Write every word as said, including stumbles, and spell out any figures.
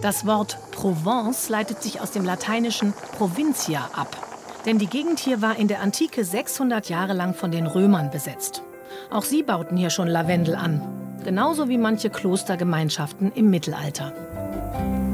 Das Wort Provence leitet sich aus dem lateinischen Provincia ab. Denn die Gegend hier war in der Antike sechshundert Jahre lang von den Römern besetzt. Auch sie bauten hier schon Lavendel an. Genauso wie manche Klostergemeinschaften im Mittelalter.